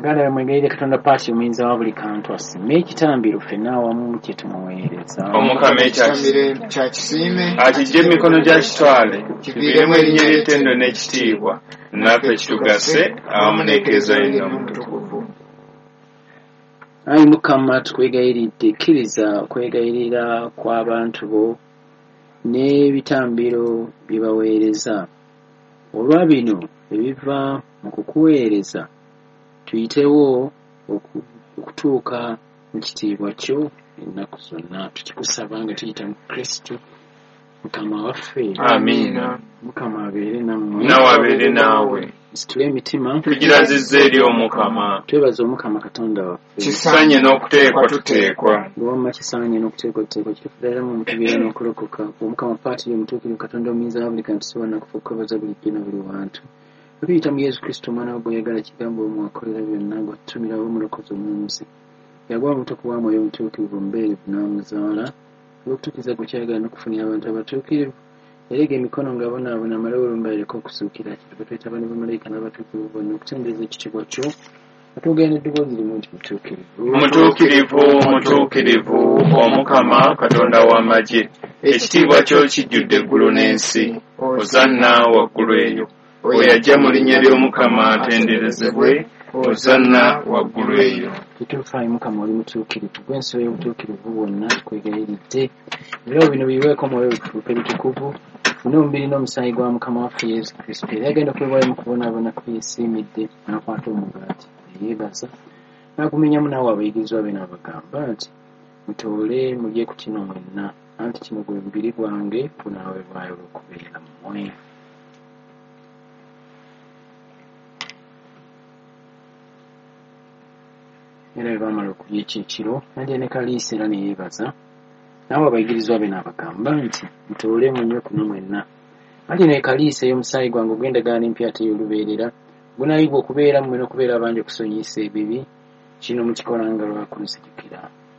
baganda bamwegaire Katonda paati omuyinza wa buli kantu asime ekitambiro ffenna awamu kye tumuweereza omukama ekyakisime akijje emikono gya kitwale kiviiremu erinnya ery'ettendo n'ekitiibwa naffe kitugase awamu n'ekereziya yonna omutukuvu. Ayi Mukama tukwegayiridde kkiriza okwegayirira kw'abantu bo n'ebitambiro bye baweereza olwa bino ebiva mu kukuweereza tuyitewo okutuuka mu kitiibwa kyo ennaku zonna tukikusaba nga tuyita mu Kristo Mukama waffe. Amiina. Mukama abeere nammwe nawe abeere naawe. Situle emitima tugirazizza eri Omukama. Twebaza Omukama Katonda waffe. Kisaanye n'okuteekwa tuteekwa. Wamma kisaanye n'okuteekwa tuteekwa kitufuuliramu omutubeera n'okulokoka Omukama paati y'omutuukirivu Katonda omuyinza wa buli kantu siwa nakufa okwebaza bulijjo na buli wantu. Tuyita mu Yesu Kristo omwana we gw'oyagala kigambo omwakolera byonna gw'atutumirawo omulokozi omununuzi yagwa omuto ku bw'amwoyo omutuukirivu omubeerevu n'amuzaala olw'okutuukiriza gwe kyayagala n'okufunira abantu abatuukirivu erega emikono ng'abonaabona amale olumbalireko okusuukira kituba twetaba ne bamalayika n'abatuukirivu bonna okutendereza ekitiibwa kyo atwogera n'eddoboozi limu nti mutuukirivu Omukama Katonda w'amagye ekitiibwa kyo kijjudde eggulu n'ensi ozanna waggulu eyo oyo ajja mu linnya ly'Omukama atenderezebwe ozanna waggulu eyo. Kituufu Mukama oli mutuukirivu gw'ensi y'obutuukirivu bwonna tukwegayiridde ebirabo bino biweeko mwoyo bituuke bitukuvu fune omubiri n'omusaayi gwa Mukama waffe Yesu Kristo era agenda okwewaayo mu kubonaabona kwe yeesiimidde n'akwata omugaati yeebaza n'agumenyamu naawe abayigirizwa be n'abagamba nti mutoole mulye ku kino mwenna anti kino gwe mubiri gwange gunaawebwayo olw'okubeera mmwe. Era bwe baamala okulya ekyekiro najja ne Kaliisa era ne yeebaza naawe abayigirizwa be n'abagamba nti mutoole munywe kuno mwenna anti ne Kaliisa ey'omusaayi gwange ogw'endagaano empya ate ey'olubeerera gunaayibwa okubeera mmwe n'okubeera abangi okusonyiyisa ebibi kino mukikolanga lwa kunzijukira.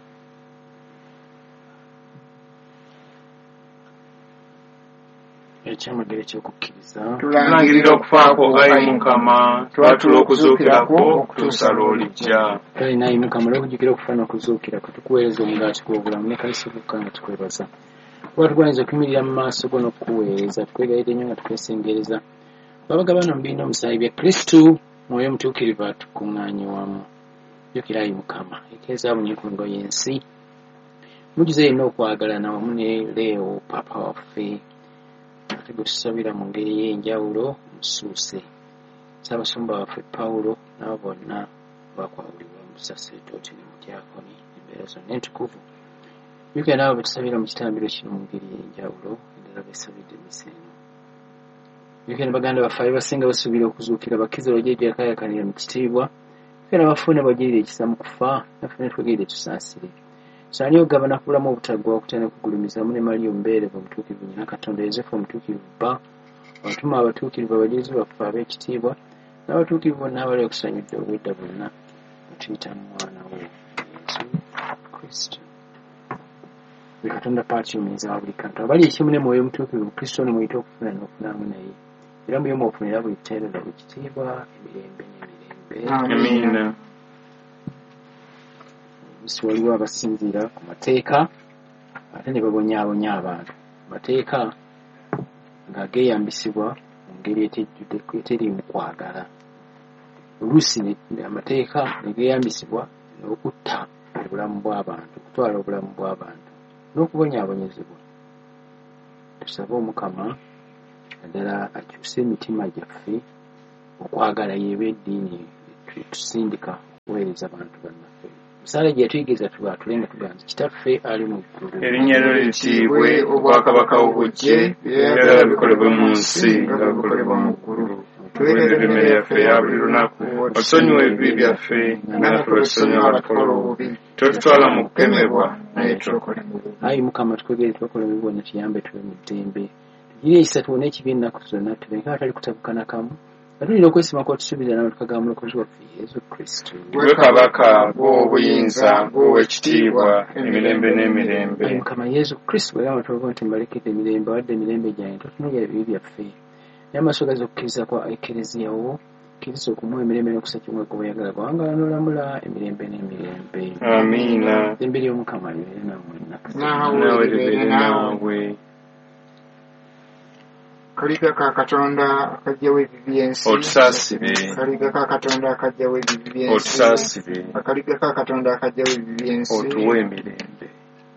Ekyamagero ekyokukkiriza tulangirira okufa kwo Ayi Mukama twatula okuzuukira kwo okutuusa lw'olijja. Kale naye Mukama olw'okujjukira okufa n'okuzuukira kwe tukuweereza omugaati gw'obulamu ne Kaliisa bukka nga tukwebaza kuba tugwanyiza okuyimirira mu maaso go n'okukuweereza tukwegayiridde nnyo nga tukwesengereza babagabana mu biina omusaayi bya Kristo mwoyo omutuukirivu atukuŋŋaanye wamu. Jjukira Ayi Mukama ekeeza bunye ku ngoye ensi mujuze yenna okwagalana wamu ne Leo Papa waffe ate gwe tusabira mu ngeri y'enjawulo musuuse Ssaabasumba waffe Pawulo nabo bonna bakwawulibwa mu Saserdooti ne mu Diakoni embeera zonna entukuvu. Jjukira nabo betusabira mu kitambiro kino mu ngeri y'enjawulo endala beesabidde emisa eno. Jjukira ne baganda baffe abasinga basuubira okuzuukira bakkize bajjajja yakaayakanira mu kitiibwa jjukira n'abafune bajjirira ekisa mu kufa naffe ne twegerire tusaasire. Saani ogabana ku bulamu obutaggwa okutya ne kugulumiza wamu ne Maliyo omubeerevu omutuukirivu nnyina Katonda Yozefu omutuukirivu bba abatuma abatuukirivu abajulizi baffe ab'ekitiibwa n'abatuukirivu bonna abali okusanyudde obwedda bwonna otuyita mu mwana we Yesu Kristo. Buli Katonda paati omuyinza wa buli kantu abali ekimu ne mwoyo omutuukirivu Kristo ne muyita okufuna n'ofunamu naye era muyo mwofunira buli kiteerera buli kitiibwa emirembe n'emirembe. Amiina. Waliwo abasinziira ku mateeka ate ne babonyaabonya abantu amateeka ng'ageeyambisibwa mu ngeri eteriimu kwagala. Oluusi amateeka ne geeyambisibwa n'okutta obulamu bw'abantu okutwala obulamu bw'abantu n'okubonyaabonyezebwa. Tusabe Omukama naddala akyuse emitima gyaffe okwagala yeeba eddiini tusindika okuweereza abantu bannaffe. Musaala gye yatuyigiriza tubaatulenga tuganza Kitaffe ali mu ggulu erinnya lyo litiibwe obwakabaka bwo bujje byagala bikolebwe mu nsi nga bikolebwa mu ggulu. Tuweereze emmere yaffe eya buli lunaku osonyiwe ebibi byaffe naffe osonyiwe abatukola obubi totutwala mu kukemebwa naye tulokole mu bubi. Ayi Mukama tukwegere tubakola ebibi bonna tuyambe tube mu ddembe tugire ekisa tuwone ekibi ennaku zonna tubenga atali kutabuka nakamu atulira okwesiima kw'otusuubiza nawe tukagamba mulokozi waffe Yesu Kristo. Gwe kabaka gw'obuyinza gw'owekitiibwa emirembe n'emirembe. Ayi Mukama Yesu Kristo bwe gamba tubaga nti mbalekedde emirembe wadde emirembe gyange totunuulira ebibi byaffe n'amaaso gaza okukkiriza kwa ekereziya wo tukkiriza okumuwa emirembe n'okusakibwa kw'oyagala kubanga n'olamula emirembe n'emirembe. Amiina. Eddembe ly'Omukama libeere nammwe Naawe libeere naawe. Kaliga ka Katonda akajjawo ebibi by'ensi. Otusaasire. Kaliga ka Katonda akajjawo ebibi by'ensi. Otusaasire. Akaliga ka Katonda akajjawo ebibi by'ensi. Otuwe emirembe.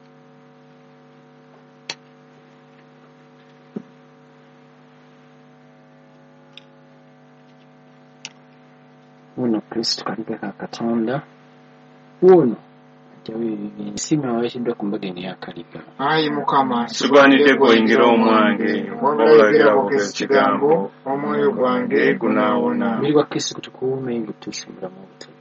Wuno Kristo kaliga ka Katonda wuno ajjawo ebibi by'ensi mwawaayikiddwa ku mbaga eno y'akaliga. Ayi Mukama sigwanidde gw'oyingira omwange wabula ogera bwogeza ekigambo omwoyo gwange gunaawona. Omubiri gwa Kristo gutukuume gutuuse mu bulamu obutuufu.